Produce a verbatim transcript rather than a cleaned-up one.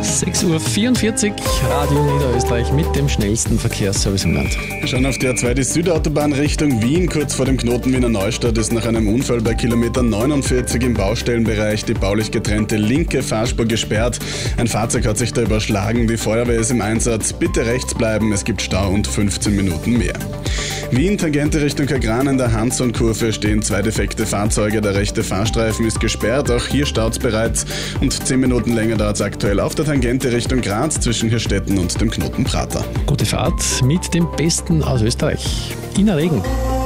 sechs Uhr vierundvierzig, Radio Niederösterreich mit dem schnellsten Verkehrsservice im Land. Wir schauen auf die A zwei, die Südautobahn Richtung Wien. Kurz vor dem Knoten Wiener Neustadt ist nach einem Unfall bei Kilometer neunundvierzig im Baustellenbereich die baulich getrennte linke Fahrspur gesperrt. Ein Fahrzeug hat sich da überschlagen. Die Feuerwehr ist im Einsatz. Bitte rechts bleiben, es gibt Stau und fünfzehn Minuten mehr. Wien, Tangente Richtung Kagran in der Hanson-Kurve stehen zwei defekte Fahrzeuge. Der rechte Fahrstreifen ist gesperrt, auch hier staut's bereits. Und zehn Minuten länger dauert es aktuell auf der Tangente Richtung Graz zwischen Hirstetten und dem Knoten Prater. Gute Fahrt mit dem Besten aus Österreich. Ina Regen.